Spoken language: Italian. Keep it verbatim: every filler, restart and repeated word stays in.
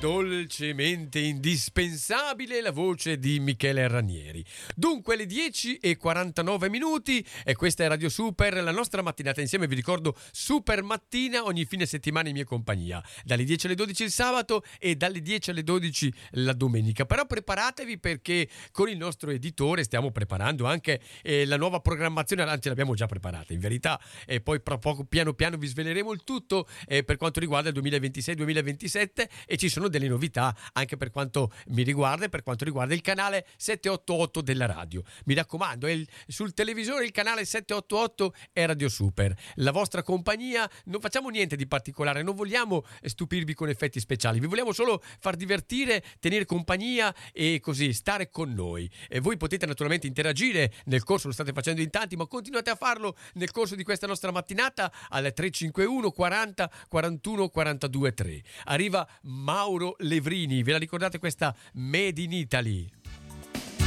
dolcemente indispensabile la voce di Michele Ranieri. Dunque le dieci e quarantanove minuti e questa è Radio Super, la nostra mattinata insieme, vi ricordo Super Mattina ogni fine settimana in mia compagnia, dalle dieci alle dodici il sabato e dalle dieci alle dodici la domenica. Però preparatevi perché con il nostro editore stiamo preparando anche eh, la nuova programmazione, anzi l'abbiamo già preparata in verità, e poi tra poco piano piano vi sveleremo il tutto eh, per quanto riguarda il duemilaventisei duemilaventisette, e ci sono delle novità anche per quanto mi riguarda e per quanto riguarda il canale settecentottantotto della radio. Mi raccomando, è il, sul televisore il canale settecentottantotto è Radio Super, la vostra compagnia. Non facciamo niente di particolare, non vogliamo stupirvi con effetti speciali, vi vogliamo solo far divertire, tenere compagnia e così stare con noi. E voi potete naturalmente interagire nel corso, lo state facendo in tanti, ma continuate a farlo nel corso di questa nostra mattinata al tre cinque uno quaranta quarantuno quarantadue tre. Arriva Mauro Levrini, ve la ricordate questa Made in Italy?